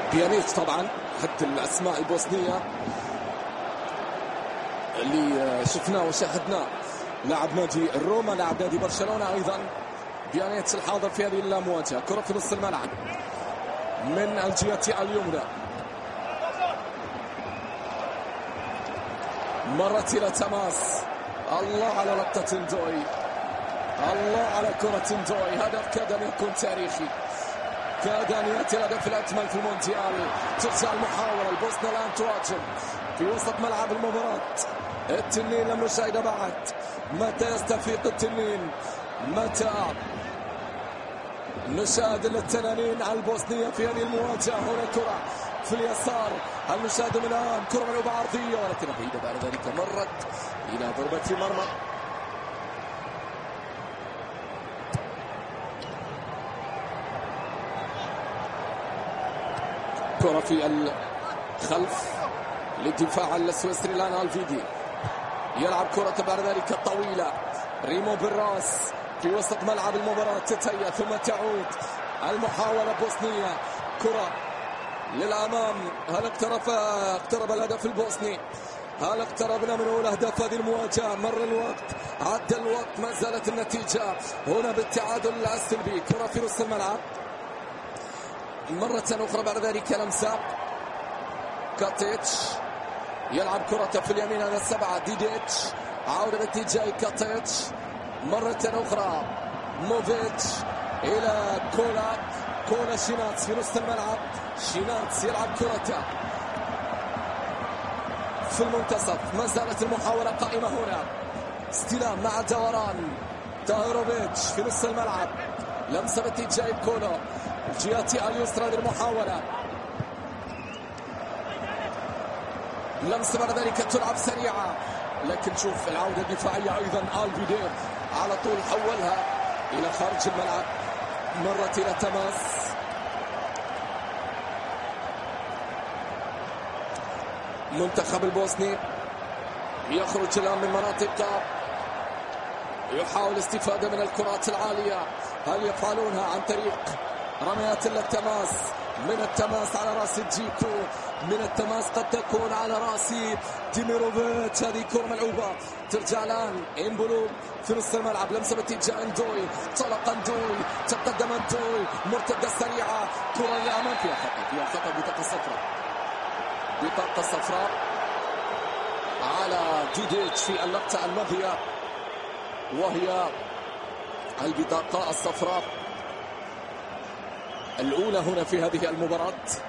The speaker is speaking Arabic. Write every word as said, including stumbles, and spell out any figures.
بيانيتش طبعا حد الأسماء البوسنية اللي شفناه وشاهدناه، لاعب نادي الروما، لاعب نادي برشلونة أيضا. بيانيتش الحاضر في هذه المواجهة. كرة في نص الملعب من الجهة اليمنى، مرت إلى تماس. الله على لقطة دوي، الله على كرة دوي. هدف كاد أن يكون تاريخي، كاد أن يأتي الهدف الأجمل في المونديال. ترجع المحاولة، البوسنة الآن تواجه في وسط ملعب المباراة. التنين لم نشاهد بعد. متى يستفيق التنين؟ متى نشاهد التنانين على البوسنية في هذه المواجهة؟ هنا كرة في اليسار، هل نشاهد من الآن كرة ملعوبة عرضية ولكن بعيدة بعد ذلك مرت إلى ضربة مرمى. كرة في الخلف للدفاع السويسري الآن. الفيدي يلعب كرة بعد ذلك طويلة، ريمو بالراس في وسط ملعب المباراة، تتيا ثم تعود المحاولة بوسنية. كرة للأمام، هل اقترب اقترب الهدف البوسني؟ هل اقتربنا من أول أهداف هذه المواجهة؟ مر الوقت، عدى الوقت، ما زالت النتيجة هنا بالتعادل السلبي. كرة في نص الملعب مرة أخرى بعد ذلك لمسة. كاتيتش يلعب كرة في اليمين، هذا السبعة ديديتش، عودة باتجاه كاتيتش مرة أخرى. موفيتش إلى كولا، كولا شيناتس في نص الملعب. شيناتس يلعب كرة في المنتصف، ما زالت المحاولة قائمة هنا. استلام مع دوران، تايروفيتش في نص الملعب، لمسة باتجاه كولا الجهة اليسرى للمحاولة. لمسة بعد ذلك تلعب سريعة، لكن شوف العودة الدفاعية أيضا. الفيدير على طول حولها إلى خارج الملعب، مرت إلى تماس. منتخب البوسني يخرج الآن من مناطق، يحاول استفادة من الكرات العالية. هل يفعلونها عن طريق رميات التماس؟ من التماس على راس جيكو، من التماس قد تكون على راس ديميروفيتش. هذه كرة ملعوبة، ترجع الآن إمبولو في نص الملعب، لمسة باتجاه اندوي، طلق اندوي، تقدم اندوي، مرتدة سريعة، كرة للأمام، فيها خطأ، فيها خطأ، بطاقة صفراء، بطاقة صفراء على ديديتش في اللقطة الماضية، وهي البطاقة الصفراء الأولى هنا في هذه المباراة.